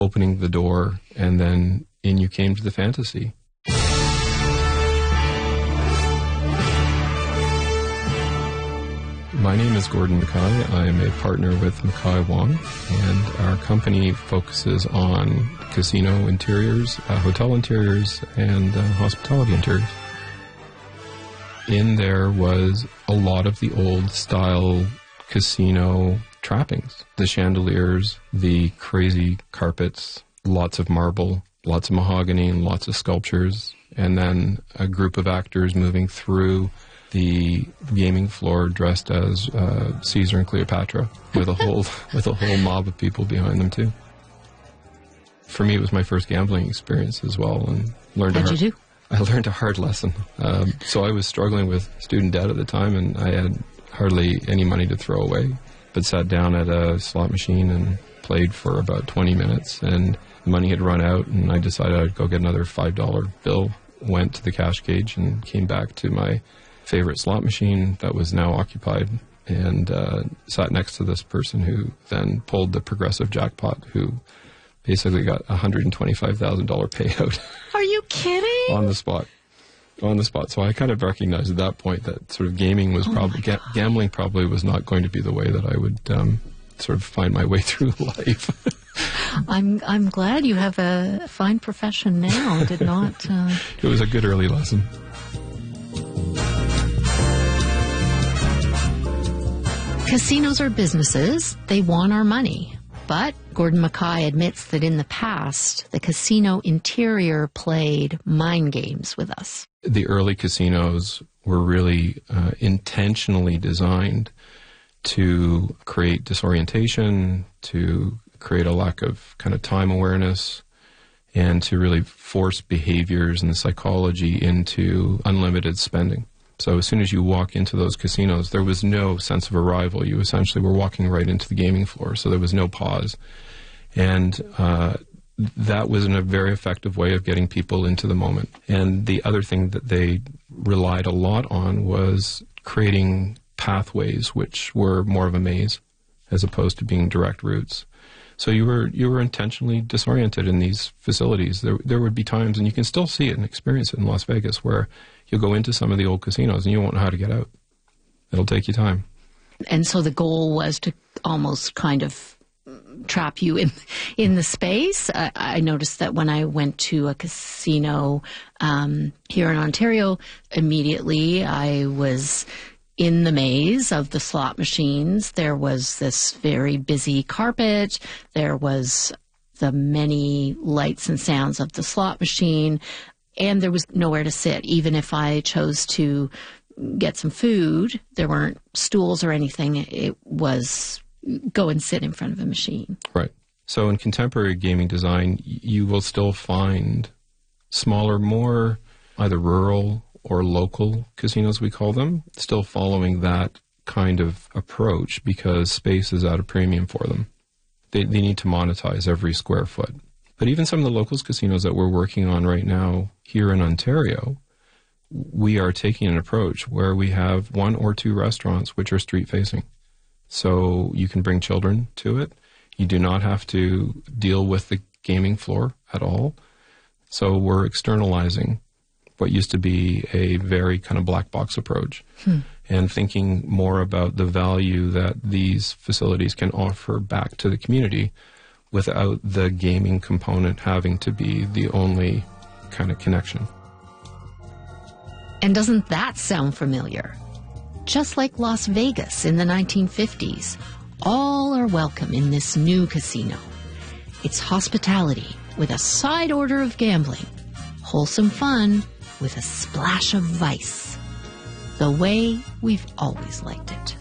opening the door, and then in you came to the fantasy. My name is Gordon Mackay. I am a partner with Mackay Wong, and our company focuses on casino interiors, hotel interiors, and hospitality interiors. In there was a lot of the old style casino trappings. The chandeliers, the crazy carpets, lots of marble, lots of mahogany, and lots of sculptures, and then a group of actors moving through the gaming floor dressed as Caesar and Cleopatra, with a whole mob of people behind them too. For me, it was my first gambling experience as well, and What'd you do? I learned a hard lesson. So I was struggling with student debt at the time, and I had hardly any money to throw away, but sat down at a slot machine and played for about 20 minutes, and the money had run out, and I decided I'd go get another $5 bill, went to the cash cage, and came back to my favorite slot machine that was now occupied, and sat next to this person who then pulled the progressive jackpot, who basically got a $125,000 payout. Are you kidding? On the spot. So I kind of recognized at that point that sort of gaming was gambling probably was not going to be the way that I would sort of find my way through life. I'm glad you have a fine profession now. Did not. It was a good early lesson. Casinos are businesses. They want our money. But Gordon Mackay admits that in the past, the casino interior played mind games with us. The early casinos were really intentionally designed to create disorientation, to create a lack of kind of time awareness, and to really force behaviors and the psychology into unlimited spending. So as soon as you walk into those casinos, there was no sense of arrival. You essentially were walking right into the gaming floor, so there was no pause. And that was a very effective way of getting people into the moment. And the other thing that they relied a lot on was creating pathways which were more of a maze as opposed to being direct routes. So you were intentionally disoriented in these facilities. There would be times, and you can still see it and experience it in Las Vegas, where you'll go into some of the old casinos and you won't know how to get out. It'll take you time. And so the goal was to almost kind of trap you in the space. I noticed that when I went to a casino here in Ontario, immediately I was in the maze of the slot machines. There was this very busy carpet. There was the many lights and sounds of the slot machine. And there was nowhere to sit. Even if I chose to get some food, there weren't stools or anything. It was go and sit in front of a machine. Right. So in contemporary gaming design, you will still find smaller, more either rural or local casinos, we call them, still following that kind of approach because space is at a premium for them. They need to monetize every square foot. But even some of the locals casinos that we're working on right now here in Ontario, we are taking an approach where we have 1 or 2 restaurants which are street-facing. So you can bring children to it. You do not have to deal with the gaming floor at all. So we're externalizing what used to be a very kind of black box approach and thinking more about the value that these facilities can offer back to the community without the gaming component having to be the only kind of connection. And doesn't that sound familiar? Just like Las Vegas in the 1950s, all are welcome in this new casino. It's hospitality with a side order of gambling, wholesome fun with a splash of vice, the way we've always liked it.